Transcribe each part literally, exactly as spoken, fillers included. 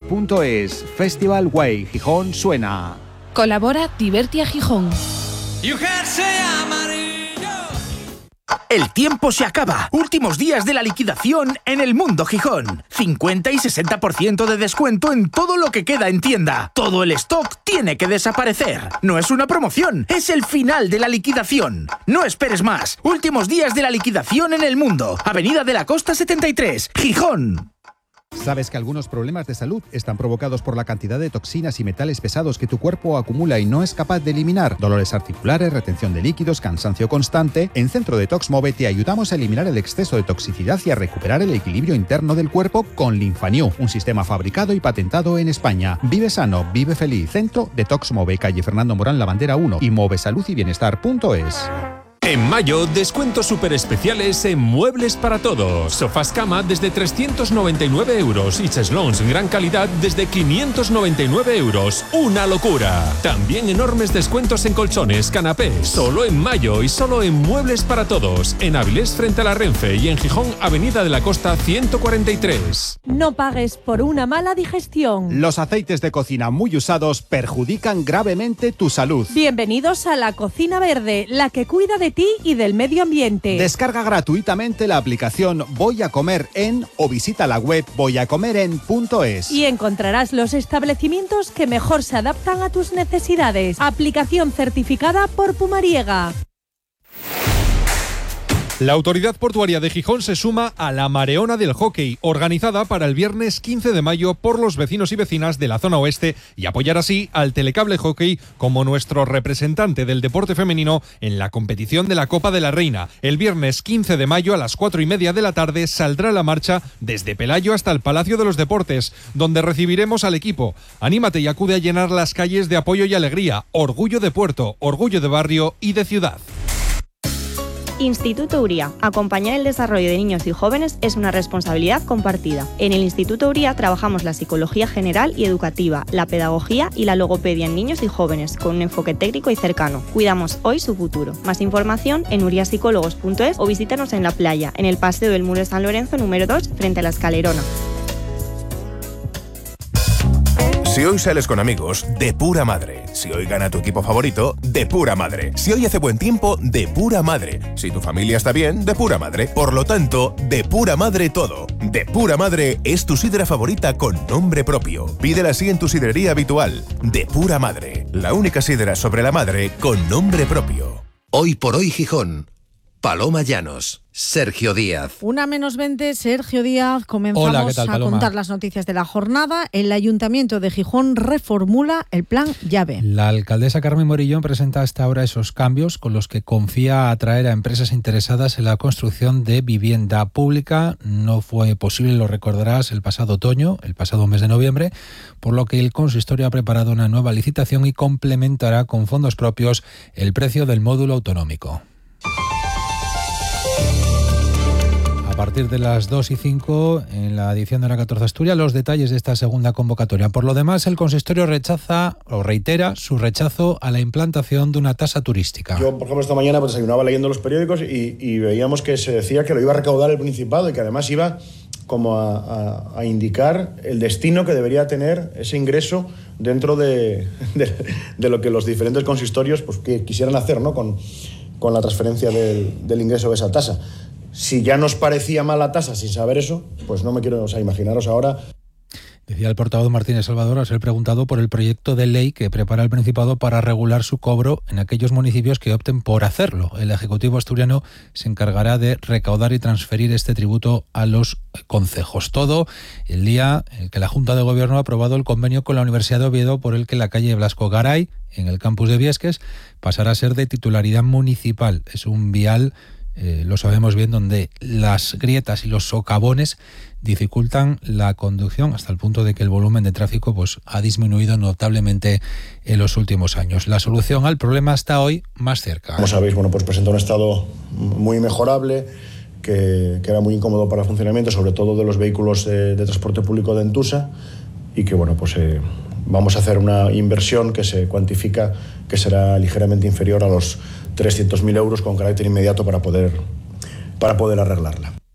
punto es. Festival Way Gijón suena. Colabora Divertia Gijón. El tiempo se acaba. Últimos días de la liquidación en El Mundo Gijón. cincuenta y sesenta por ciento de descuento en todo lo que queda en tienda. Todo el stock tiene que desaparecer. No es una promoción, es el final de la liquidación. No esperes más. Últimos días de la liquidación en El Mundo. Avenida de la Costa setenta y tres, Gijón. ¿Sabes que algunos problemas de salud están provocados por la cantidad de toxinas y metales pesados que tu cuerpo acumula y no es capaz de eliminar? Dolores articulares, retención de líquidos, cansancio constante. En Centro Detox Move te ayudamos a eliminar el exceso de toxicidad y a recuperar el equilibrio interno del cuerpo con Linfanew, un sistema fabricado y patentado en España. Vive sano, vive feliz. Centro Detox Move, calle Fernando Morán, La Bandera uno y move salud y bienestar punto es. En mayo, descuentos súper especiales en Muebles para Todos. Sofás cama desde trescientos noventa y nueve euros y cheslons en gran calidad desde quinientos noventa y nueve euros. ¡Una locura! También enormes descuentos en colchones, canapés. Solo en mayo y solo en Muebles para Todos. En Avilés frente a la Renfe y en Gijón, Avenida de la Costa ciento cuarenta y tres. No pagues por una mala digestión. Los aceites de cocina muy usados perjudican gravemente tu salud. Bienvenidos a la Cocina Verde, la que cuida de ti y del medio ambiente. Descarga gratuitamente la aplicación Voy a Comer En o visita la web voy a comer en punto es. Y encontrarás los establecimientos que mejor se adaptan a tus necesidades. Aplicación certificada por Pumariega. La Autoridad Portuaria de Gijón se suma a la Mareona del Hockey, organizada para el viernes quince de mayo por los vecinos y vecinas de la zona oeste y apoyar así al Telecable Hockey como nuestro representante del deporte femenino en la competición de la Copa de la Reina. El viernes quince de mayo a las cuatro y media de la tarde saldrá la marcha desde Pelayo hasta el Palacio de los Deportes, donde recibiremos al equipo. Anímate y acude a llenar las calles de apoyo y alegría. Orgullo de puerto, orgullo de barrio y de ciudad. Instituto Uría. Acompañar el desarrollo de niños y jóvenes es una responsabilidad compartida. En el Instituto Uría trabajamos la psicología general y educativa, la pedagogía y la logopedia en niños y jóvenes, con un enfoque técnico y cercano. Cuidamos hoy su futuro. Más información en uriapsicólogos punto es o visítanos en la playa, en el Paseo del Muro de San Lorenzo número dos, frente a la Escalerona. Si hoy sales con amigos, de pura madre. Si hoy gana tu equipo favorito, de pura madre. Si hoy hace buen tiempo, de pura madre. Si tu familia está bien, de pura madre. Por lo tanto, de pura madre todo. De pura madre es tu sidra favorita con nombre propio. Pídela así en tu sidrería habitual. De pura madre. La única sidra sobre la madre con nombre propio. Hoy por hoy Gijón. Paloma Llanos, Sergio Díaz. Una menos veinte, Sergio Díaz. Comenzamos Hola, ¿qué tal, a Paloma? contar las noticias de la jornada. El Ayuntamiento de Gijón reformula el plan Llave. La alcaldesa Carmen Morillón presenta hasta ahora esos cambios con los que confía atraer a empresas interesadas en la construcción de vivienda pública. No fue posible, lo recordarás, el pasado otoño, el pasado mes de noviembre, por lo que el consistorio ha preparado una nueva licitación y complementará con fondos propios el precio del módulo autonómico. A partir de las dos y cinco, en la edición de la catorce Asturias, los detalles de esta segunda convocatoria. Por lo demás, el consistorio rechaza o reitera su rechazo a la implantación de una tasa turística. Yo, por ejemplo, esta mañana pues, desayunaba leyendo los periódicos y, y veíamos que se decía que lo iba a recaudar el Principado y que además iba como a, a, a indicar el destino que debería tener ese ingreso dentro de, de, de lo que los diferentes consistorios pues, que quisieran hacer, ¿no? con, con la transferencia del, del ingreso de esa tasa. Si ya nos parecía mala tasa sin saber eso, pues no me quiero, o sea, imaginaros ahora. Decía el portavoz Martínez Salvador al ser preguntado por el proyecto de ley que prepara el Principado para regular su cobro en aquellos municipios que opten por hacerlo. El Ejecutivo asturiano se encargará de recaudar y transferir este tributo a los concejos. Todo el día en que la Junta de Gobierno ha aprobado el convenio con la Universidad de Oviedo por el que la calle Blasco Garay, en el campus de Viesques, pasará a ser de titularidad municipal. Es un vial, Eh, lo sabemos bien, donde las grietas y los socavones dificultan la conducción hasta el punto de que el volumen de tráfico pues, ha disminuido notablemente en los últimos años. La solución al problema está hoy más cerca. Como sabéis, bueno, pues presenta un estado muy mejorable, que, que era muy incómodo para el funcionamiento, sobre todo de los vehículos de, de transporte público de Entusa, y que bueno, pues eh, vamos a hacer una inversión que se cuantifica que será ligeramente inferior a los trescientos mil euros con carácter inmediato para poder, para poder arreglarla.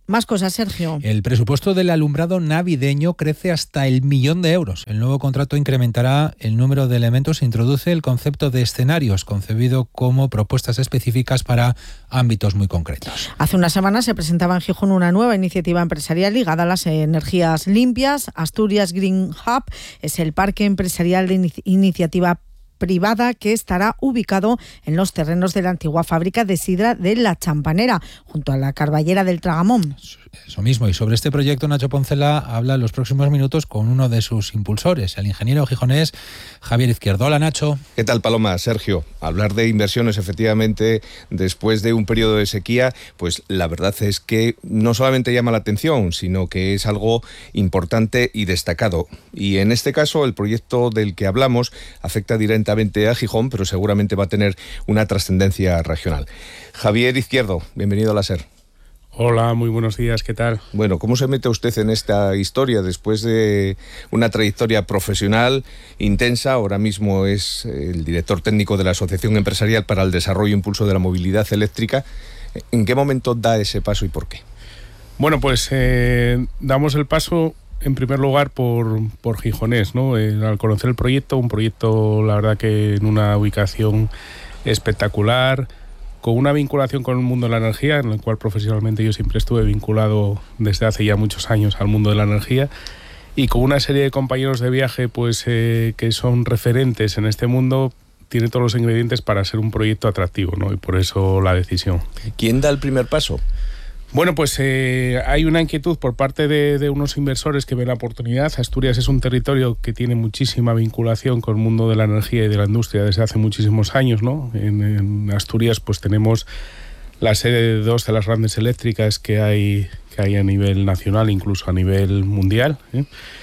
Más cosas, Sergio. El presupuesto del alumbrado navideño crece hasta el millón de euros. El nuevo contrato incrementará el número de elementos e introduce el concepto de escenarios, concebido como propuestas específicas para ámbitos muy concretos. Hace unas semanas se presentaba en Gijón una nueva iniciativa empresarial ligada a las energías limpias. Asturias Green Hub es el parque empresarial de inici- iniciativa privada que estará ubicado en los terrenos de la antigua fábrica de sidra de La Champanera, junto a la Carballera del Tragamón. Eso mismo, y sobre este proyecto Nacho Poncela habla en los próximos minutos con uno de sus impulsores, el ingeniero gijonés Javier Izquierdo. Hola, Nacho. ¿Qué tal, Paloma? Sergio, hablar de inversiones, efectivamente, después de un periodo de sequía, pues la verdad es que no solamente llama la atención, sino que es algo importante y destacado. Y en este caso, el proyecto del que hablamos afecta directamente a Gijón, pero seguramente va a tener una trascendencia regional. Javier Izquierdo, bienvenido a la SER. Hola, muy buenos días, ¿qué tal? Bueno, ¿cómo se mete usted en esta historia después de una trayectoria profesional intensa? Ahora mismo es el director técnico de la Asociación Empresarial para el Desarrollo e Impulso de la Movilidad Eléctrica. ¿En qué momento da ese paso y por qué? Bueno, pues eh, damos el paso en primer lugar por, por Gijonés, ¿no? Eh, al conocer el proyecto, un proyecto, la verdad que en una ubicación espectacular, con una vinculación con el mundo de la energía, en el cual profesionalmente yo siempre estuve vinculado desde hace ya muchos años al mundo de la energía, y con una serie de compañeros de viaje pues eh, que son referentes en este mundo. Tiene todos los ingredientes para ser un proyecto atractivo, ¿no? Y por eso la decisión. ¿Quién da el primer paso? Bueno, pues eh, hay una inquietud por parte de, de unos inversores que ven la oportunidad. Asturias es un territorio que tiene muchísima vinculación con el mundo de la energía y de la industria desde hace muchísimos años, ¿no? En, en Asturias pues tenemos la sede de dos de las grandes eléctricas que hay, que hay a nivel nacional, incluso a nivel mundial, ¿eh?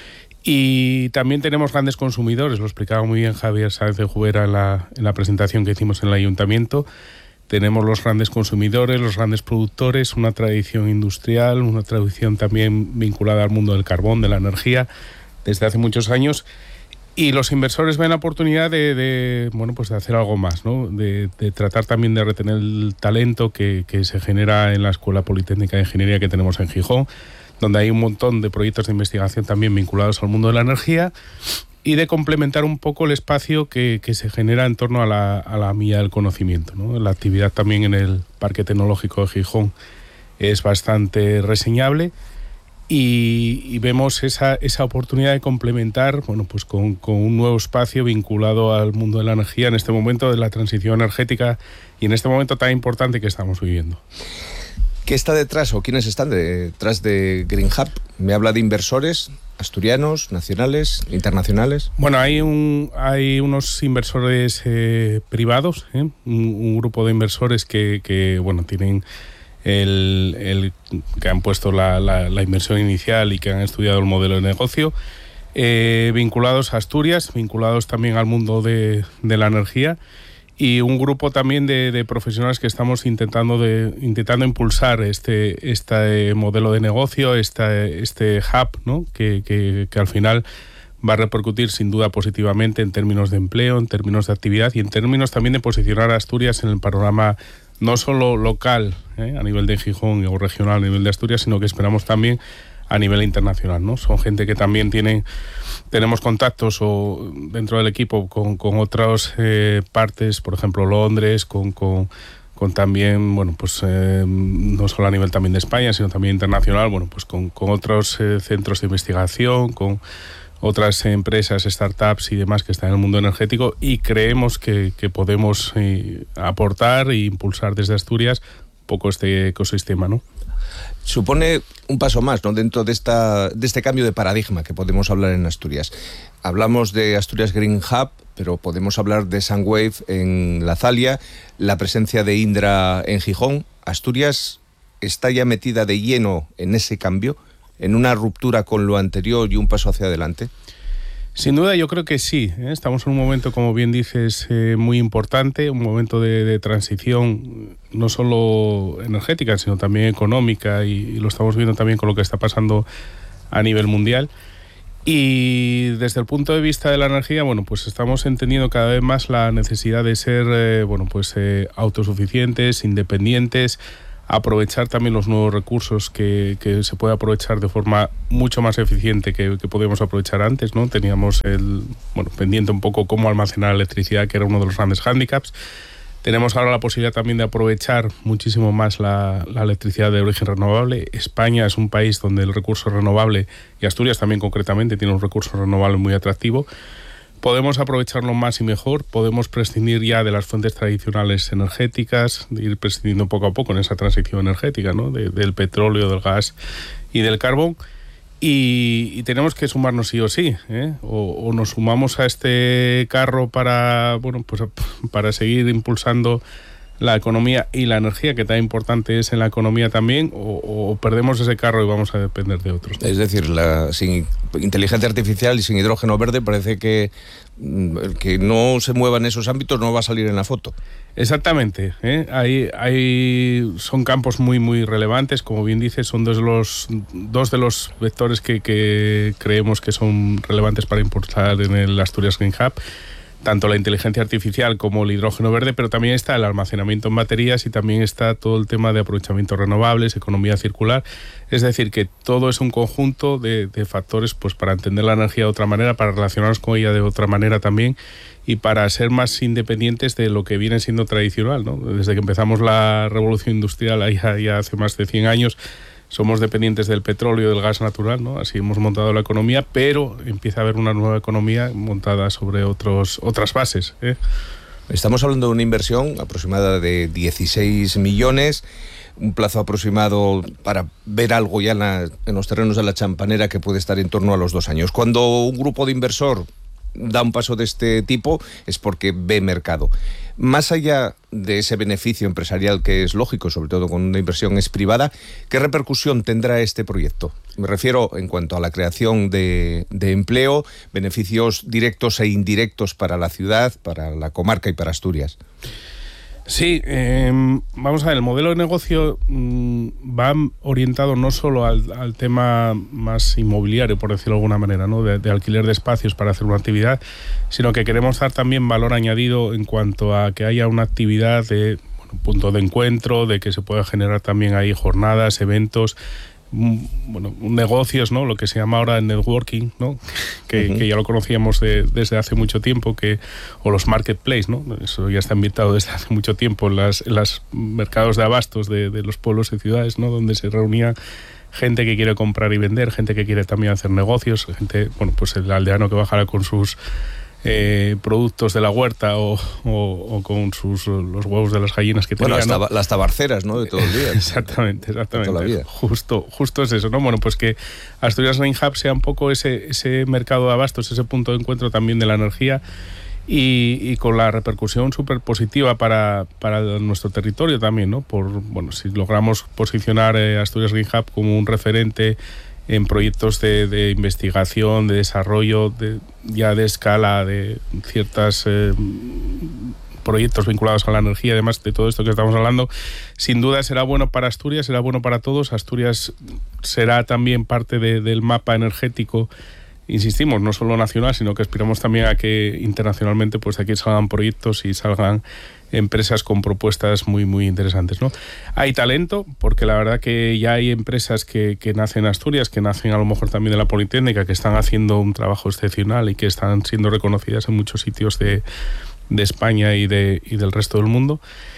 Y también tenemos grandes consumidores, lo explicaba muy bien Javier Sáenz de Jubera en la, en la presentación que hicimos en el ayuntamiento. Tenemos los grandes consumidores, los grandes productores, una tradición industrial, una tradición también vinculada al mundo del carbón, de la energía, desde hace muchos años. Y los inversores ven la oportunidad de, de, bueno, pues de hacer algo más, ¿no? De, de tratar también de retener el talento que, que se genera en la Escuela Politécnica de Ingeniería que tenemos en Gijón, donde hay un montón de proyectos de investigación también vinculados al mundo de la energía, y de complementar un poco el espacio que, que se genera en torno a la, a la milla del conocimiento, ¿no? La actividad también en el Parque Tecnológico de Gijón es bastante reseñable, y, y vemos esa, esa oportunidad de complementar, bueno, pues con, con un nuevo espacio vinculado al mundo de la energía en este momento de la transición energética y en este momento tan importante que estamos viviendo. ¿Qué está detrás o quiénes están detrás de Green Hub? Me habla de inversores asturianos, nacionales, internacionales. Bueno, hay un hay unos inversores eh, privados, ¿eh? un, un grupo de inversores que, que bueno, tienen el, el que han puesto la, la, la inversión inicial y que han estudiado el modelo de negocio, eh, vinculados a Asturias, vinculados también al mundo de, de la energía. Y un grupo también de, de profesionales que estamos intentando de intentando impulsar este este modelo de negocio, este, este hub, ¿no? que, que, que al final va a repercutir sin duda positivamente en términos de empleo, en términos de actividad y en términos también de posicionar a Asturias en el panorama no solo local, ¿eh? a nivel de Gijón o regional a nivel de Asturias, sino que esperamos también a nivel internacional, ¿no? Son gente que también tienen, tenemos contactos o dentro del equipo con, con otras eh, partes, por ejemplo Londres, con, con, con también, bueno, pues eh, no solo a nivel también de España, sino también internacional, bueno, pues con, con otros eh, centros de investigación, con otras empresas, startups y demás que están en el mundo energético, y creemos que, que podemos eh, aportar e impulsar desde Asturias un poco este ecosistema, ¿no? Supone un paso más, ¿no? Dentro de esta de este cambio de paradigma que podemos hablar en Asturias. Hablamos de Asturias Green Hub, pero podemos hablar de Sunwave en La Zalia, la presencia de Indra en Gijón. ¿Asturias está ya metida de lleno en ese cambio, en una ruptura con lo anterior y un paso hacia adelante? Sin duda yo creo que sí, ¿eh? Estamos en un momento, como bien dices, eh, muy importante, un momento de, de transición no solo energética, sino también económica, y, y lo estamos viendo también con lo que está pasando a nivel mundial. Y desde el punto de vista de la energía, bueno, pues estamos entendiendo cada vez más la necesidad de ser, eh, bueno, pues eh, autosuficientes, independientes, aprovechar también los nuevos recursos que, que se puede aprovechar de forma mucho más eficiente que, que podíamos aprovechar antes, ¿no? Teníamos el, bueno, pendiente un poco cómo almacenar electricidad, que era uno de los grandes hándicaps. Tenemos ahora la posibilidad también de aprovechar muchísimo más la, la electricidad de origen renovable. España es un país donde el recurso renovable, y Asturias también concretamente, tiene un recurso renovable muy atractivo. Podemos aprovecharlo más y mejor, podemos prescindir ya de las fuentes tradicionales energéticas, ir prescindiendo poco a poco en esa transición energética, ¿no? de, del petróleo, del gas y del carbón. Y, y tenemos que sumarnos sí o sí, ¿eh? o, o nos sumamos a este carro para, bueno, pues para seguir impulsando la economía y la energía, que tan importante es en la economía también, o, o perdemos ese carro y vamos a depender de otros, ¿no? Es decir, la, sin inteligencia artificial y sin hidrógeno verde parece que el que no se mueva en esos ámbitos no va a salir en la foto. Exactamente, ¿eh? Hay, hay, son campos muy muy relevantes, como bien dices, son dos de los, dos de los vectores que, que creemos que son relevantes para impulsar en el Asturias Green Hub, tanto la inteligencia artificial como el hidrógeno verde, pero también está el almacenamiento en baterías y también está todo el tema de aprovechamiento renovables, economía circular. Es decir, que todo es un conjunto de, de factores pues, para entender la energía de otra manera, para relacionarnos con ella de otra manera también y para ser más independientes de lo que viene siendo tradicional, ¿no? Desde que empezamos la revolución industrial, ahí ya, ya hace más de cien años, somos dependientes del petróleo y del gas natural, ¿no? Así hemos montado la economía, pero empieza a haber una nueva economía montada sobre otros, otras bases, ¿eh? Estamos hablando de una inversión aproximada de dieciséis millones, un plazo aproximado para ver algo ya en, la, en los terrenos de la Champanera que puede estar en torno a los dos años. Cuando un grupo de inversor da un paso de este tipo es porque ve mercado. Más allá de ese beneficio empresarial que es lógico, sobre todo cuando una inversión es privada, ¿qué repercusión tendrá este proyecto? Me refiero en cuanto a la creación de, de empleo, beneficios directos e indirectos para la ciudad, para la comarca y para Asturias. Sí, eh, vamos a ver, el modelo de negocio mmm, va orientado no solo al, al tema más inmobiliario, por decirlo de alguna manera, ¿no? de, de alquiler de espacios para hacer una actividad, sino que queremos dar también valor añadido en cuanto a que haya una actividad de bueno, punto de encuentro, de que se pueda generar también ahí jornadas, eventos, bueno, negocios, ¿no? Lo que se llama ahora el networking, ¿no? Que, uh-huh. que ya lo conocíamos de, desde hace mucho tiempo, que o los marketplaces, ¿no? Eso ya está ambientado desde hace mucho tiempo en las, en los mercados de abastos de, de los pueblos y ciudades, ¿no? Donde se reunían gente que quiere comprar y vender, gente que quiere también hacer negocios, gente, bueno, pues el aldeano que bajara con sus Eh, productos de la huerta o, o, o con sus los huevos de las gallinas que bueno, tenían, las, ¿no? las tabarceras, ¿no? De todo el día. exactamente, exactamente. Justo, justo es eso, ¿no? Bueno, pues que Asturias Green Hub sea un poco ese, ese mercado de abastos, ese punto de encuentro también de la energía y, y con la repercusión súper positiva para, para nuestro territorio también, ¿no? Por, bueno, si logramos posicionar eh, Asturias Green Hub como un referente en proyectos de, de investigación, de desarrollo, de, ya de escala, de ciertos eh, proyectos vinculados a la energía, además de todo esto que estamos hablando, sin duda será bueno para Asturias, será bueno para todos. Asturias será también parte de, del mapa energético, insistimos, no solo nacional, sino que aspiramos también a que internacionalmente pues aquí salgan proyectos y salgan empresas con propuestas muy muy interesantes, ¿no? Hay talento, porque la verdad que ya hay empresas que, que nacen en Asturias, que nacen a lo mejor también de la Politécnica, que están haciendo un trabajo excepcional y que están siendo reconocidas en muchos sitios de, de España y, de, y del resto del mundo.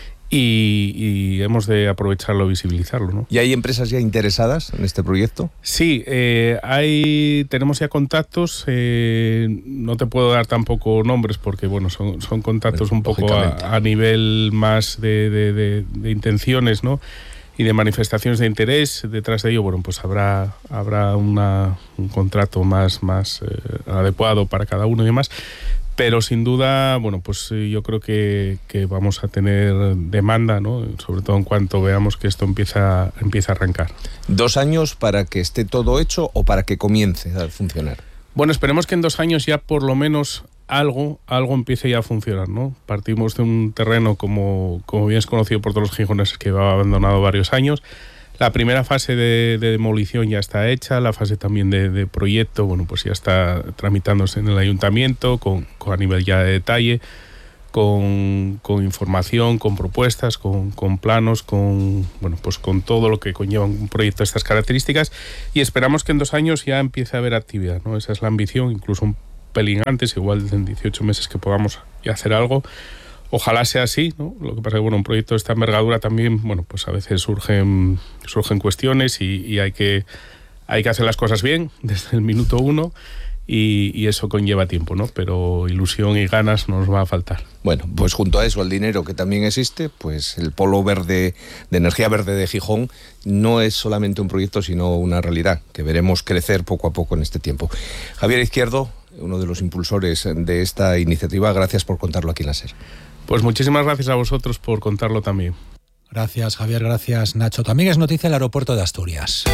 Y, y hemos de aprovecharlo, visibilizarlo, ¿no? ¿Y hay empresas ya interesadas en este proyecto? Sí, eh, hay, tenemos ya contactos, eh, no te puedo dar tampoco nombres porque bueno, son, son contactos bueno, un poco a, a nivel más de, de, de, de intenciones, ¿no? Y de manifestaciones de interés. Detrás de ello, bueno, pues habrá, habrá una, un contrato más, más eh, adecuado para cada uno y demás. Pero sin duda, bueno, pues yo creo que, que vamos a tener demanda, ¿no? Sobre todo en cuanto veamos que esto empieza, empieza a arrancar. ¿Dos años para que esté todo hecho o para que comience a funcionar? Bueno, esperemos que en dos años ya por lo menos algo, algo empiece ya a funcionar, ¿no? Partimos de un terreno, como, como bien es conocido por todos los gijoneses, que va abandonado varios años. La primera fase de, de demolición ya está hecha, la fase también de, de proyecto, bueno, pues ya está tramitándose en el ayuntamiento, con, con a nivel ya de detalle, con, con información, con propuestas, con, con planos, con, bueno, pues con todo lo que conlleva un proyecto de estas características, y esperamos que en dos años ya empiece a haber actividad, ¿no? Esa es la ambición, incluso un pelín antes, igual en dieciocho meses que podamos ya hacer algo. Ojalá sea así, ¿no? Lo que pasa es que, bueno, un proyecto de esta envergadura también, bueno, pues a veces surgen, surgen cuestiones y, y hay que, hay que hacer las cosas bien desde el minuto uno. Y, y eso conlleva tiempo, ¿no? Pero ilusión y ganas no nos va a faltar. Bueno, pues junto a eso, el dinero que también existe, pues el polo verde, de energía verde de Gijón, no es solamente un proyecto, sino una realidad que veremos crecer poco a poco en este tiempo. Javier Izquierdo, uno de los impulsores de esta iniciativa, gracias por contarlo aquí en la SER. Pues muchísimas gracias a vosotros por contarlo también. Gracias, Javier, gracias, Nacho. También es noticia el aeropuerto de Asturias.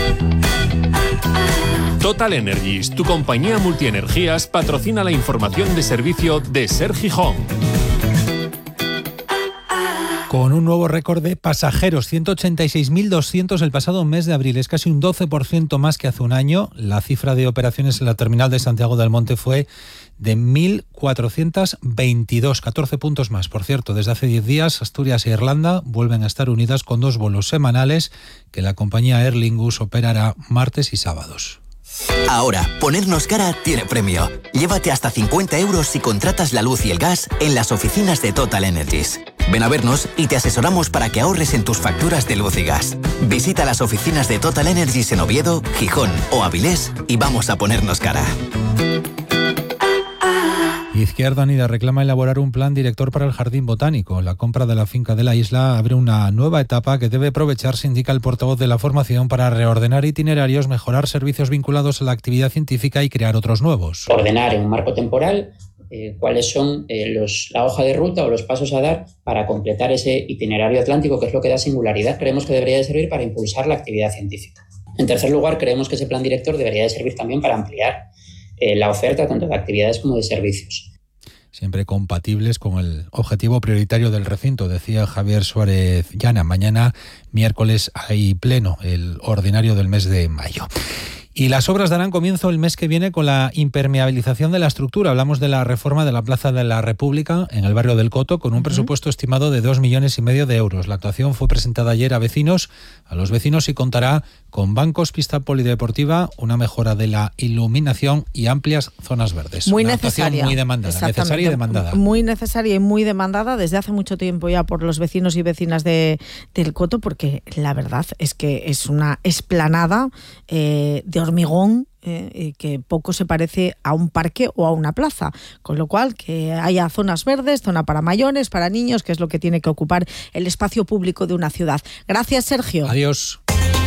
Total Energies, tu compañía multienergías, patrocina la información de servicio de SER Gijón. Con un nuevo récord de pasajeros, ciento ochenta y seis mil doscientos el pasado mes de abril, es casi un doce por ciento más que hace un año. La cifra de operaciones en la terminal de Santiago del Monte fue de mil cuatrocientos veintidós, catorce puntos más. Por cierto, desde hace diez días, Asturias e Irlanda vuelven a estar unidas con dos vuelos semanales que la compañía Aer Lingus operará martes y sábados. Ahora, ponernos cara tiene premio. Llévate hasta cincuenta euros si contratas la luz y el gas en las oficinas de Total Energies. Ven a vernos y te asesoramos para que ahorres en tus facturas de luz y gas. Visita las oficinas de Total Energies en Oviedo, Gijón o Avilés y vamos a ponernos cara. Izquierda Unida reclama elaborar un plan director para el Jardín Botánico. La compra de la finca de la isla abre una nueva etapa que debe aprovecharse, indica el portavoz de la formación, para reordenar itinerarios, mejorar servicios vinculados a la actividad científica y crear otros nuevos. Ordenar en un marco temporal eh, cuáles son eh, los, la hoja de ruta o los pasos a dar para completar ese itinerario atlántico, que es lo que da singularidad. Creemos que debería de servir para impulsar la actividad científica. En tercer lugar, creemos que ese plan director debería de servir también para ampliar eh, la oferta tanto de actividades como de servicios. Siempre compatibles con el objetivo prioritario del recinto, decía Javier Suárez Llana. Mañana, miércoles, hay pleno, el ordinario del mes de mayo. Y las obras darán comienzo el mes que viene con la impermeabilización de la estructura. Hablamos de la reforma de la Plaza de la República en el barrio del Coto, con un uh-huh. presupuesto estimado de dos millones y medio de euros. La actuación fue presentada ayer a vecinos, a los vecinos, y contará con bancos, pista polideportiva, una mejora de la iluminación y amplias zonas verdes. Muy una necesaria. Muy demandada, necesaria y demandada. Muy necesaria y muy demandada desde hace mucho tiempo ya por los vecinos y vecinas de, del Coto, porque la verdad es que es una explanada eh, de hormigón eh, que poco se parece a un parque o a una plaza, con lo cual que haya zonas verdes, zona para mayores, para niños, que es lo que tiene que ocupar el espacio público de una ciudad. Gracias, Sergio. Adiós.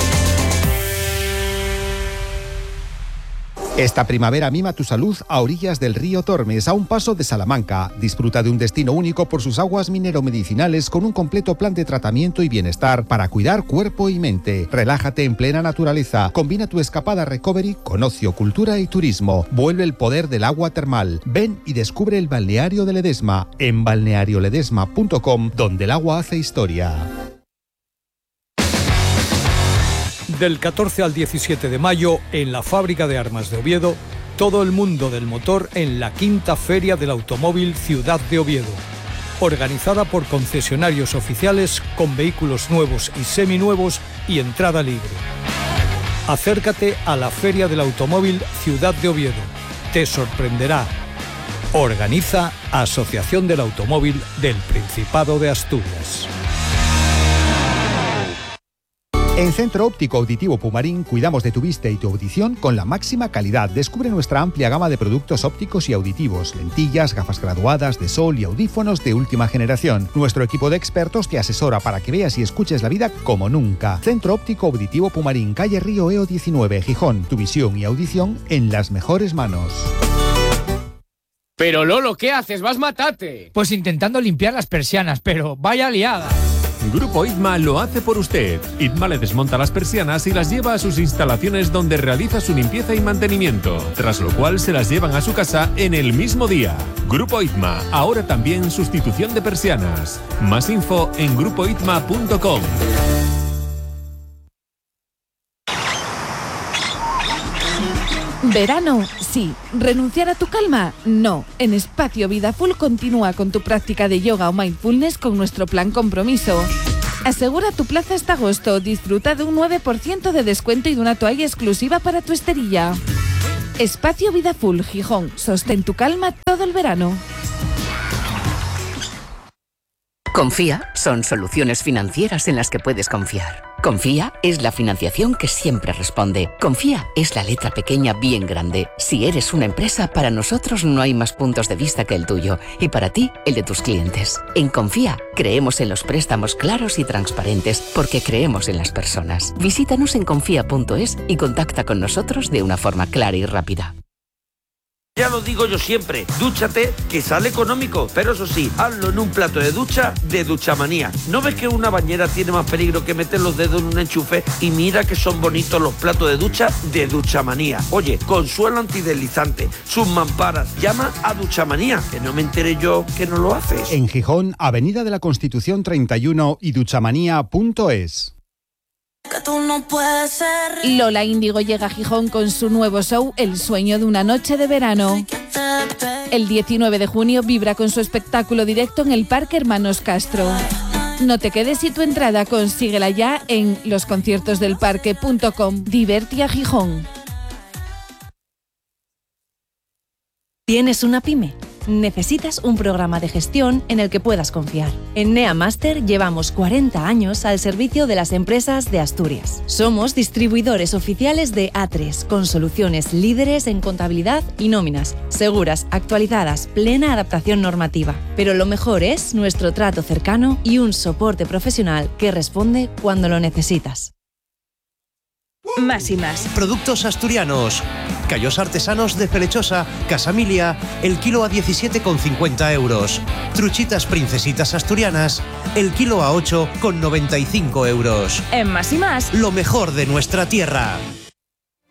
Esta primavera mima tu salud a orillas del río Tormes, a un paso de Salamanca. Disfruta de un destino único por sus aguas mineromedicinales con un completo plan de tratamiento y bienestar para cuidar cuerpo y mente. Relájate en plena naturaleza. Combina tu escapada recovery con ocio, cultura y turismo. Vuelve el poder del agua termal. Ven y descubre el balneario de Ledesma en balneario ledesma punto com, donde el agua hace historia. Del catorce al diecisiete de mayo, en la Fábrica de Armas de Oviedo, todo el mundo del motor en la quinta Feria del Automóvil Ciudad de Oviedo, organizada por concesionarios oficiales con vehículos nuevos y seminuevos y entrada libre. Acércate a la Feria del Automóvil Ciudad de Oviedo. Te sorprenderá. Organiza Asociación del Automóvil del Principado de Asturias. En Centro Óptico Auditivo Pumarín cuidamos de tu vista y tu audición con la máxima calidad. Descubre nuestra amplia gama de productos ópticos y auditivos, lentillas, gafas graduadas de sol y audífonos de última generación. Nuestro equipo de expertos te asesora para que veas y escuches la vida como nunca. Centro Óptico Auditivo Pumarín, calle Río Eo diecinueve, Gijón. Tu visión y audición en las mejores manos. Pero Lolo, ¿qué haces? ¡Vas matate! Pues intentando limpiar las persianas, pero vaya liada. Grupo Itma lo hace por usted. Itma le desmonta las persianas y las lleva a sus instalaciones, donde realiza su limpieza y mantenimiento, tras lo cual se las llevan a su casa en el mismo día. Grupo Itma, ahora también sustitución de persianas. Más info en grupo itma punto com. Verano, sí. ¿Renunciar a tu calma? No. En Espacio Vida Full continúa con tu práctica de yoga o mindfulness con nuestro plan compromiso. Asegura tu plaza hasta agosto. Disfruta de un nueve por ciento de descuento y de una toalla exclusiva para tu esterilla. Espacio Vida Full, Gijón. Sostén tu calma todo el verano. Confía son soluciones financieras en las que puedes confiar. Confía es la financiación que siempre responde. Confía es la letra pequeña bien grande. Si eres una empresa, para nosotros no hay más puntos de vista que el tuyo y para ti, el de tus clientes. En Confía creemos en los préstamos claros y transparentes porque creemos en las personas. Visítanos en confía punto es y contacta con nosotros de una forma clara y rápida. Ya lo digo yo siempre, dúchate que sale económico, pero eso sí, hazlo en un plato de ducha de Duchamanía. ¿No ves que una bañera tiene más peligro que meter los dedos en un enchufe? Y mira que son bonitos los platos de ducha de Duchamanía. Oye, con suelo antideslizante, sus mamparas, llama a Duchamanía, que no me enteré yo que no lo haces. En Gijón, Avenida de la Constitución treinta y uno y duchamanía punto es. Que tú no puedes ser. Lola Índigo llega a Gijón con su nuevo show El sueño de una noche de verano. El diecinueve de junio vibra con su espectáculo directo en el Parque Hermanos Castro. No te quedes y tu entrada consíguela ya en los conciertos del parque punto com. Divertia Gijón. ¿Tienes una pyme? Necesitas un programa de gestión en el que puedas confiar. En NeaMaster llevamos cuarenta años al servicio de las empresas de Asturias. Somos distribuidores oficiales de A tres, con soluciones líderes en contabilidad y nóminas, seguras, actualizadas, plena adaptación normativa. Pero lo mejor es nuestro trato cercano y un soporte profesional que responde cuando lo necesitas. Más y más. Productos asturianos. Callos artesanos de Pelechosa, Casamilia, el kilo a diecisiete con cincuenta euros. Truchitas princesitas asturianas, el kilo a ocho con noventa y cinco euros. En Más y más, lo mejor de nuestra tierra.